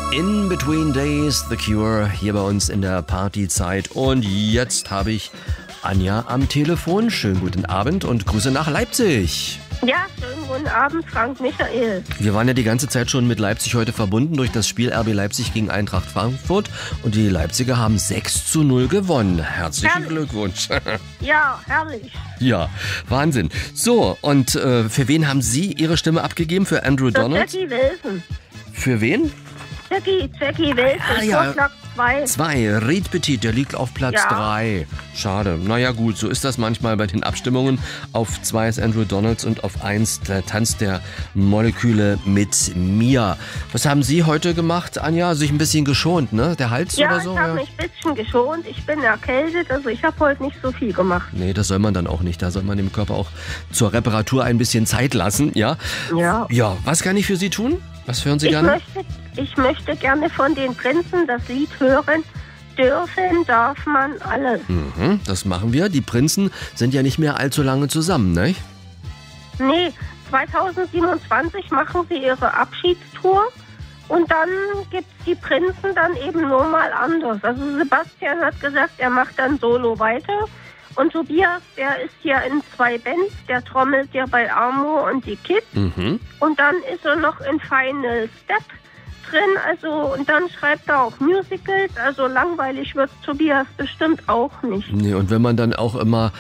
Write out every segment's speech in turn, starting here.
In Between Days, The Cure, hier bei uns in der Partyzeit. Und jetzt habe ich Anja am Telefon. Schönen guten Abend und Grüße nach Leipzig. Ja, schönen guten Abend, Frank Michael. Wir waren ja die ganze Zeit schon mit Leipzig heute verbunden durch das Spiel RB Leipzig gegen Eintracht Frankfurt. Und die Leipziger haben 6:0 gewonnen. Herzlichen Glückwunsch. Ja, herrlich. Ja, Wahnsinn. So, und für wen haben Sie Ihre Stimme abgegeben? Für Andrew Donald? Jackie Wilson. Für wen? Jackie Wilson, ja. Vorschlag 2. 2, Reed Petit, der liegt auf Platz 3. Schade. Naja gut, so ist das manchmal bei den Abstimmungen. Auf 2 ist Andrew Donalds und auf 1 der Tanz der Moleküle mit mir. Was haben Sie heute gemacht, Anja? Sich ein bisschen geschont, ne? Der Hals oder so? Ja, ich habe mich ein bisschen geschont. Ich bin erkältet, also ich habe heute nicht so viel gemacht. Nee, das soll man dann auch nicht. Da soll man dem Körper auch zur Reparatur ein bisschen Zeit lassen, ja? Ja. Ja, was kann ich für Sie tun? Was hören Sie gerne? Ich möchte gerne von den Prinzen das Lied hören. Dürfen darf man alles. Das machen wir. Die Prinzen sind ja nicht mehr allzu lange zusammen, ne? Nee, 2027 machen sie ihre Abschiedstour und dann gibt's die Prinzen dann eben nur mal anders. Also Sebastian hat gesagt, er macht dann solo weiter. Und Tobias, der ist ja in 2 Bands, der trommelt ja bei Amo und die Kids. Und dann ist er noch in Final Step drin, also und dann schreibt er auch Musicals, also langweilig wird Tobias bestimmt auch nicht. Nee, und wenn man dann auch immer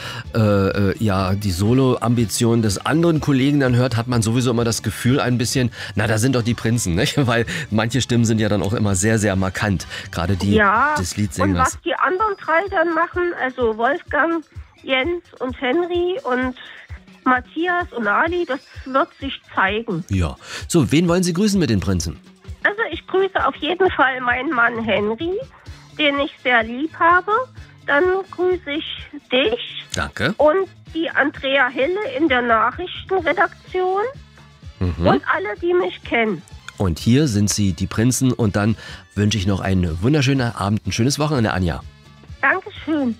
die Solo-Ambitionen des anderen Kollegen dann hört, hat man sowieso immer das Gefühl ein bisschen, na, da sind doch die Prinzen, nicht? Weil manche Stimmen sind ja dann auch immer sehr, sehr markant, gerade die des Leadsängers. Und was die anderen 3 dann machen, also Wolfgang, Jens und Henry und Matthias und Ali, das wird sich zeigen. Ja, so, wen wollen Sie grüßen mit den Prinzen? Also ich grüße auf jeden Fall meinen Mann Henry, den ich sehr lieb habe. Dann grüße ich dich. Danke. Und die Andrea Hille in der Nachrichtenredaktion. Und alle, die mich kennen. Und hier sind Sie, die Prinzen. Und dann wünsche ich noch einen wunderschönen Abend, ein schönes Wochenende, Anja. Dankeschön.